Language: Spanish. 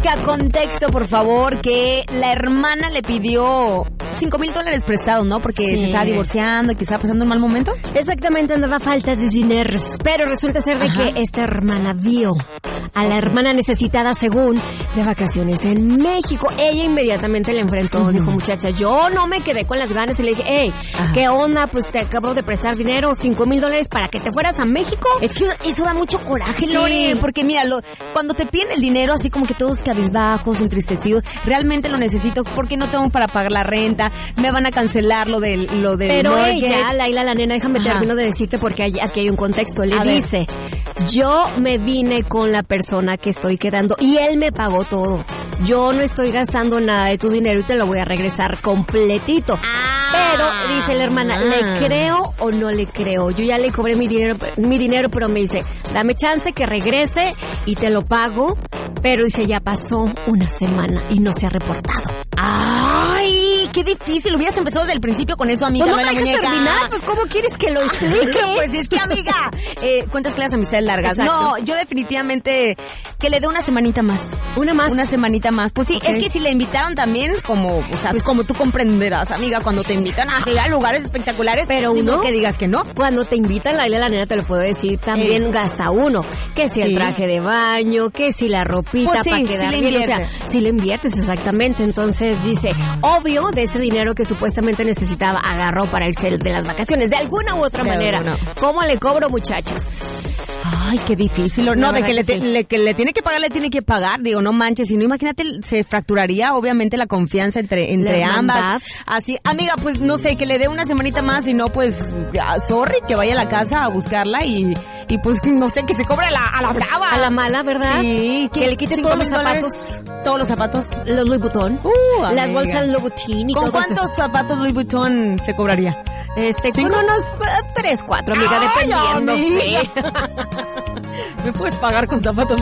Mónica, contexto, por favor, que la hermana le pidió $5,000 prestados, ¿no? Porque se estaba divorciando y que estaba pasando un mal momento. Exactamente, andaba falta de dinero. Pero resulta ser de que esta hermana vio a la hermana necesitada, según, de vacaciones en México. Ella inmediatamente le enfrentó. Dijo, muchacha, yo no me quedé con las ganas. Y le dije, hey, ¿qué onda? Pues te acabo de prestar dinero, $5,000 para que te fueras a México. Es que eso da mucho coraje, Lore, porque mira, cuando te piden el dinero, así como que todos cabizbajos, entristecidos, realmente lo necesito porque no tengo para pagar la renta, me van a cancelar lo del Pero mortgage. ella, la nena, déjame termino de decirte porque aquí hay un contexto. Le dice, yo me vine con la persona que estoy quedando y él me pagó todo. Yo no estoy gastando nada de tu dinero y te lo voy a regresar completito. Pero, dice la hermana, ¿le creo o no le creo? Yo ya le cobré mi dinero, pero me dice, dame chance que regrese y te lo pago. Pero dice, ya pasó una semana y no se ha reportado. ¡Ay! ¡Qué difícil! Hubieras empezado desde el principio con eso, amiga. Pues no me dejas terminar, pues ¿cómo quieres que lo explique? Pues es que, amiga, cuentas claras, amistades largas. Exacto. No, yo definitivamente que le dé una semanita más. Una semanita más. Pues sí, es que si le invitaron también, como, o sea, pues como tú comprenderás, amiga, cuando te invitan a lugares espectaculares, pero uno que digas que no. Cuando te invitan, la nena te lo puedo decir, también gasta uno. Que si el traje de baño, que si la ropita pues para quedar bien. O sea, si le inviertes, exactamente. Entonces dice, obvio, de ese dinero que supuestamente necesitaba, agarró para irse de las vacaciones, de alguna u otra manera. ¿Cómo le cobro, muchachas? Ay, qué difícil. No, de que le tiene que pagar, Digo, no manches, si no, imagínate, se fracturaría obviamente la confianza entre ambas. Así, amiga, pues no sé, que le dé una semanita más, y no, pues, sorry, que vaya a la casa a buscarla y pues, no sé, que se cobre a la brava. A la mala, ¿verdad? Sí. Que le quite todos los zapatos. Todos los zapatos. Los Louis Vuitton. Las amiga. bolsas Louis Vuitton y ¿Con todo cuántos zapatos Louis Vuitton se cobraría? Con unos 3, 4, amiga, dependiendo. Amiga. ¿Me puedes pagar con zapatos